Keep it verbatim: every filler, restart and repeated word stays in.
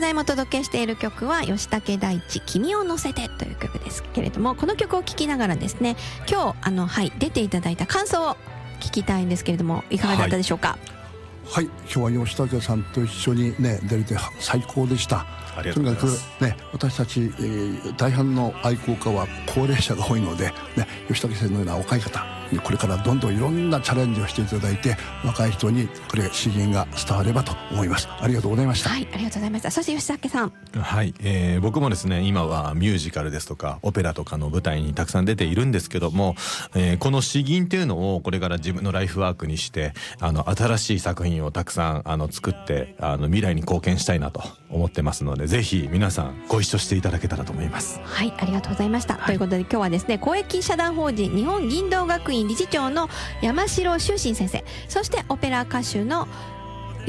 ただいまお届けしている曲は吉武大地君を乗せてという曲ですけれども、この曲を聴きながらですね、今日あの、はい、出ていただいた感想を聞きたいんですけれども、いかがだったでしょうか。 はい、はい、今日は吉武さんと一緒にね出れて最高でした。とにかくね、私たち、えー、大半の愛好家は高齢者が多いので、ね、吉武さんのような若い方にこれからどんどんいろんなチャレンジをしていただいて、若い人にこれ詩吟が伝わればと思います。ありがとうございました。 はい、ありがとうございました。そして吉武さん。 はい、えー、僕もですね、今はミュージカルですとかオペラとかの舞台にたくさん出ているんですけども、えー、この詩吟っていうのをこれから自分のライフワークにして、あの新しい作品をたくさんあの作ってあの未来に貢献したいなと思ってますので、ぜひ皆さんご一緒していただけたらと思います。 はい、ありがとうございました、はい、ということで今日はですね、公益社団法人日本銀道学院理事長の山城修信先生、そしてオペラ歌手の